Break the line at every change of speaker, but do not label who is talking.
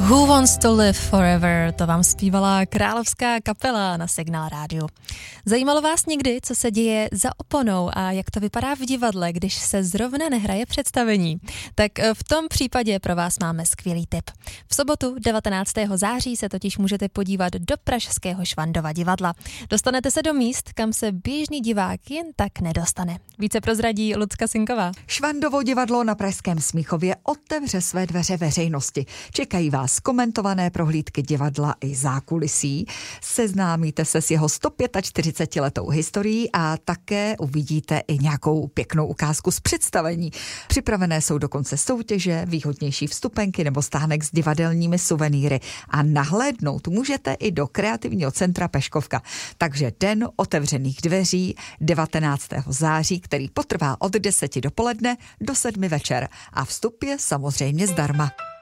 Who Wants to Live Forever, to vám zpívala královská kapela na Signál rádiu. Zajímalo vás někdy, co se děje za oponou a jak to vypadá v divadle, když se zrovna nehraje představení? Tak v tom případě pro vás máme skvělý tip. V sobotu 19. září se totiž můžete podívat do pražského Švandova divadla. Dostanete se do míst, kam se běžný divák jen tak nedostane. Více prozradí Lucka Sinková.
Švandovo divadlo na pražském Smíchově otevře své dveře veřejnosti. Čekají vás komentované prohlídky divadla i zákulisí. Seznámíte se s jeho 145letou historií a také uvidíte i nějakou pěknou ukázku z představení. Připravené jsou dokonce soutěže, výhodnější vstupenky nebo stánek s divadelními suvenýry. A nahlédnout můžete i do kreativního centra Peškovka. Takže den otevřených dveří 19. září, který potrvá od 10 dopoledne do 7 večer. A vstup je samozřejmě zdarma.